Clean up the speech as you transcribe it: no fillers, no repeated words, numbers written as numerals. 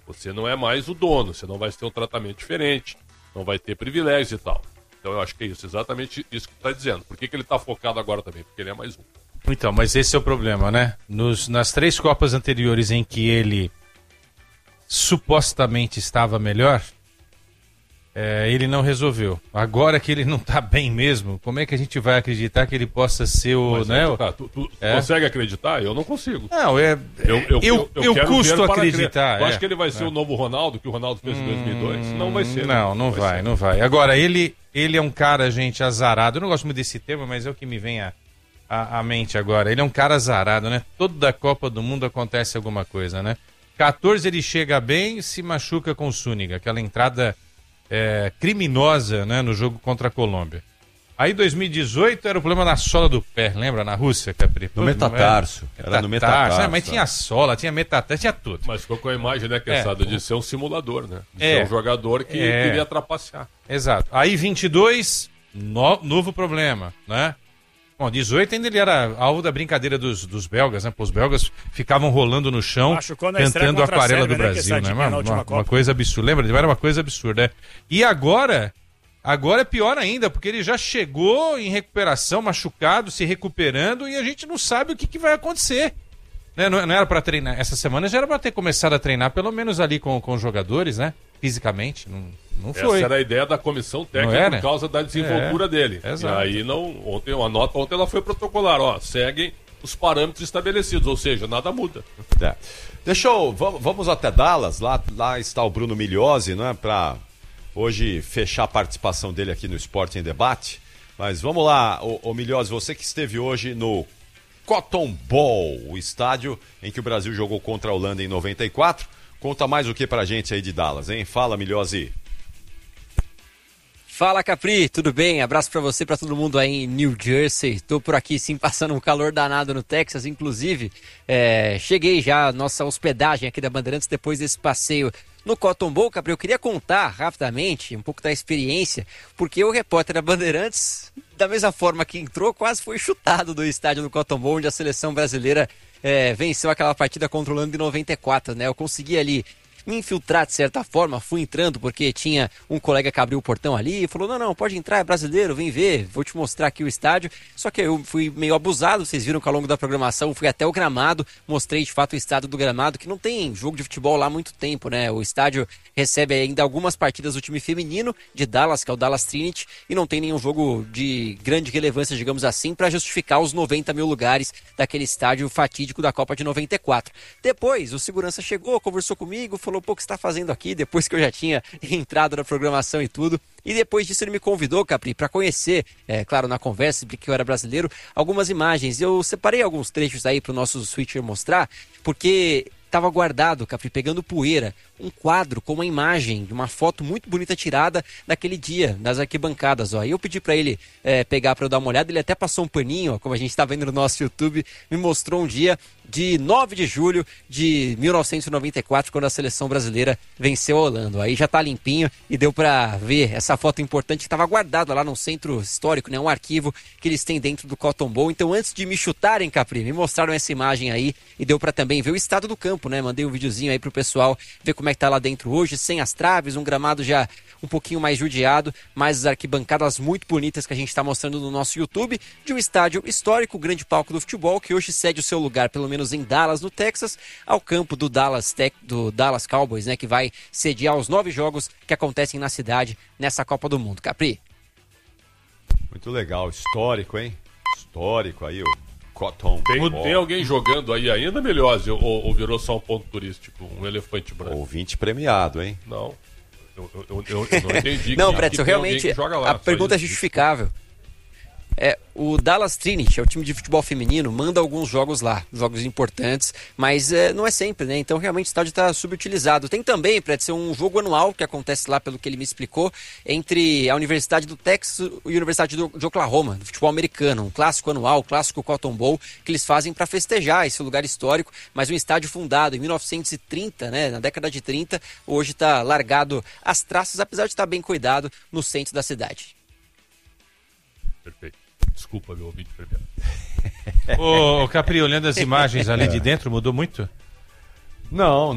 Você não é mais o dono, você não vai ter um tratamento diferente, não vai ter privilégios e tal. Então eu acho que é isso, exatamente isso que tu está dizendo. Por que ele está focado agora também? Porque ele é mais um. Então, mas esse é o problema, né? Nas 3 Copas anteriores em que ele supostamente estava melhor, ele não resolveu. Agora que ele não está bem mesmo, como é que a gente vai acreditar que ele possa ser o... Mas, né? Tu consegue acreditar? Eu não consigo. Não, eu quero custo ver para acreditar. Tu acha que ele vai ser o novo Ronaldo, que o Ronaldo fez em 2002? Não vai ser. Não vai. Agora, ele é um cara, gente, azarado. Eu não gosto muito desse termo, mas é o que me vem à mente agora. Ele é um cara azarado, né? Toda Copa do Mundo acontece alguma coisa, né? 14 ele chega bem e se machuca com o Zúñiga, aquela entrada criminosa, né, no jogo contra a Colômbia. Aí 2018 era o problema na sola do pé, lembra? Na Rússia, Capri? No metatarso. Era no metatarso. Mas tinha sola, tinha metatarso, tinha tudo. Mas ficou com a imagem, né, cansada de ser um simulador, né? De ser um jogador que queria trapacear. Exato. Aí 22, novo problema, né? Bom, 18 ainda ele era alvo da brincadeira dos belgas, né? Pô, os belgas ficavam rolando no chão, cantando a aquarela do Brasil, né? Uma coisa absurda. Lembra? Era uma coisa absurda, né? E agora é pior ainda, porque ele já chegou em recuperação, machucado, se recuperando, e a gente não sabe o que vai acontecer. Né? Não era para treinar. Essa semana já era para ter começado a treinar, pelo menos ali com os jogadores, né? Fisicamente. Não foi. Essa era a ideia da comissão técnica por causa da desenvoltura dele. Exato. E aí ontem ela foi protocolar, seguem os parâmetros estabelecidos, ou seja, nada muda. Vamos até Dallas, lá está o Bruno Migliozzi, né, para hoje fechar a participação dele aqui no Esporte em Debate. Mas vamos lá, ô Migliozzi, você que esteve hoje no Cotton Bowl, o estádio em que o Brasil jogou contra a Holanda em 94. Conta mais o que pra gente aí de Dallas, hein? Fala, Migliozzi. Fala, Capri, tudo bem? Abraço pra você, pra todo mundo aí em New Jersey. Tô por aqui, sim, passando um calor danado no Texas. Inclusive, cheguei já à nossa hospedagem aqui da Bandeirantes depois desse passeio no Cotton Bowl. Capri, eu queria contar rapidamente um pouco da experiência, porque o repórter da Bandeirantes, da mesma forma que entrou, quase foi chutado do estádio do Cotton Bowl, onde a seleção brasileira venceu aquela partida contra o Holanda em 94, né? Eu consegui ali me infiltrar de certa forma, fui entrando porque tinha um colega que abriu o portão ali e falou, não, pode entrar, é brasileiro, vem ver, vou te mostrar aqui o estádio. Só que eu fui meio abusado, vocês viram que ao longo da programação fui até o gramado, mostrei de fato o estado do gramado, que não tem jogo de futebol lá há muito tempo, né? O estádio recebe ainda algumas partidas do time feminino de Dallas, que é o Dallas Trinity, e não tem nenhum jogo de grande relevância, digamos assim, para justificar os 90 mil lugares daquele estádio fatídico da Copa de 94. Depois, o segurança chegou, conversou comigo, falou, pô, o que você está fazendo aqui? Depois que eu já tinha entrado na programação e tudo. E depois disso ele me convidou, Capri, para conhecer, claro, na conversa, porque eu era brasileiro, algumas imagens. Eu separei alguns trechos aí para o nosso switcher mostrar, porque estava guardado, Capri, pegando poeira, um quadro com uma imagem de uma foto muito bonita tirada naquele dia, das arquibancadas. Ó. E eu pedi para ele pegar para eu dar uma olhada, ele até passou um paninho, ó, como a gente está vendo no nosso YouTube, me mostrou um dia de 9 de julho de 1994, quando a seleção brasileira venceu a Holanda. Aí já tá limpinho e deu para ver essa foto importante que estava guardada lá no centro histórico, né, um arquivo que eles têm dentro do Cotton Bowl. Então antes de me chutarem, Capri, me mostraram essa imagem aí e deu para também ver o estado do campo, né? Mandei um videozinho aí pro pessoal ver como é que tá lá dentro hoje, sem as traves, um gramado já um pouquinho mais judiado, mas as arquibancadas muito bonitas que a gente está mostrando no nosso YouTube, de um estádio histórico, grande palco do futebol, que hoje cede o seu lugar, pelo menos em Dallas, no Texas, ao campo do Dallas Cowboys, né, que vai sediar os 9 jogos que acontecem na cidade nessa Copa do Mundo. Capri? Muito legal, histórico, hein? Histórico aí, o Cotton Bowl. Tem alguém jogando aí ainda, Migliozzi, ou virou só um ponto turístico, um elefante branco? Ouvinte premiado, hein? Não. Eu não entendi. Não, Pretzel, realmente a pergunta é justificável. O Dallas Trinity é o time de futebol feminino, manda alguns jogos lá, jogos importantes, mas não é sempre, né? Então realmente o estádio está subutilizado. Tem também, Pretzel, um jogo anual que acontece lá, pelo que ele me explicou, entre a Universidade do Texas e a Universidade de Oklahoma, do futebol americano, um clássico anual, o clássico Cotton Bowl, que eles fazem para festejar esse lugar histórico, mas um estádio fundado em 1930, né? Na década de 30, hoje está largado às traças, apesar de estar bem cuidado no centro da cidade. Perfeito. Desculpa, meu ouvinte primeiro. Ô, Capri, olhando as imagens ali de dentro, mudou muito? Não,